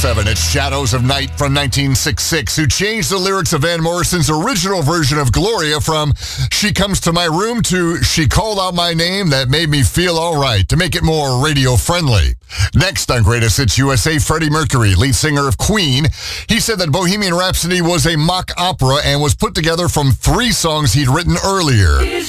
7, it's Shadows of Night from 1966, who changed the lyrics of Van Morrison's original version of Gloria from She Comes to My Room to She Called Out My Name. That made me feel all right, to make it more radio-friendly. Next on Greatest Hits USA, Freddie Mercury, lead singer of Queen. He said that Bohemian Rhapsody was a mock opera and was put together from 3 songs he'd written earlier.